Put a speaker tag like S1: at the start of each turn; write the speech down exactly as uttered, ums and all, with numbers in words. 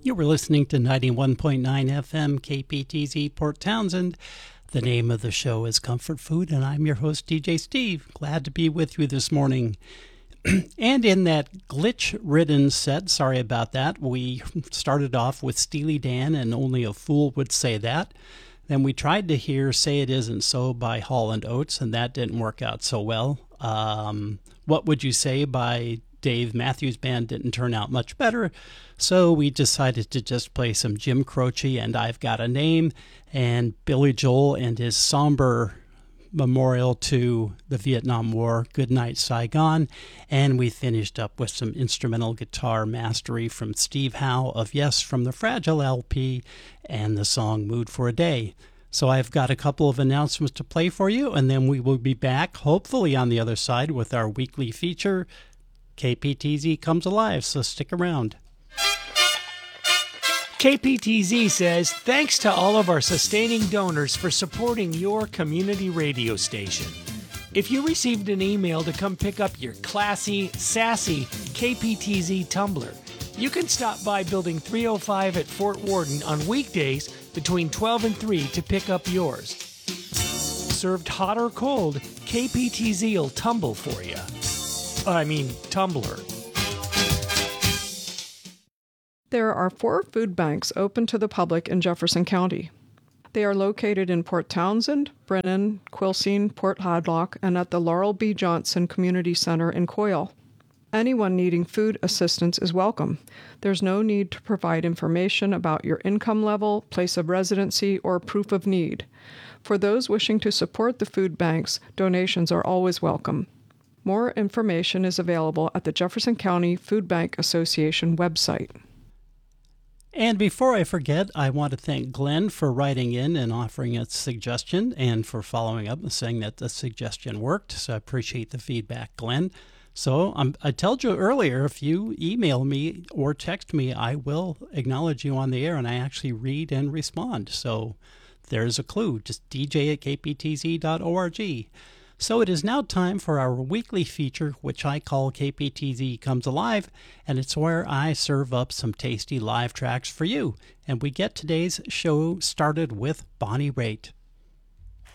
S1: You were listening to ninety-one point nine F M K P T Z Port Townsend. The name of the show is Comfort Food, and I'm your host, D J Steve. Glad to be with you this morning. And in that glitch-ridden set, sorry about that, we started off with Steely Dan and Only a Fool Would Say That. Then we tried to hear Say It Isn't So by Hall and Oates, and that didn't work out so well. Um, What Would You Say by Dave Matthews Band didn't turn out much better, so we decided to just play some Jim Croce and I've Got a Name, and Billy Joel and his somber memorial to the Vietnam War, Goodnight Saigon, and we finished up with some instrumental guitar mastery from Steve Howe of Yes from the Fragile L P and the song Mood for a Day. So I've got a couple of announcements to play for you, and then we will be back, hopefully on the other side, with our weekly feature, K P T Z Comes Alive, so stick around.
S2: K P T Z says thanks to all of our sustaining donors for supporting your community radio station. If you received an email to come pick up your classy, sassy K P T Z tumbler, you can stop by Building three oh five at Fort Worden on weekdays between twelve and three to pick up yours. Served hot or cold, K P T Z will tumble for you. I mean, tumbler.
S3: There are four food banks open to the public in Jefferson County. They are located in Port Townsend, Brennan, Quilcene, Port Hadlock, and at the Laurel B. Johnson Community Center in Coyle. Anyone needing food assistance is welcome. There's no need to provide information about your income level, place of residency, or proof of need. For those wishing to support the food banks, donations are always welcome. More information is available at the Jefferson County Food Bank Association website.
S1: And before I forget, I want to thank Glenn for writing in and offering a suggestion and for following up and saying that the suggestion worked. So I appreciate the feedback, Glenn. So um, I told you earlier, if you email me or text me, I will acknowledge you on the air, and I actually read and respond. So there's a clue, just d j at k p t z dot org. So it is now time for our weekly feature, which I call K P T Z Comes Alive, and it's where I serve up some tasty live tracks for you. And we get today's show started with Bonnie Raitt.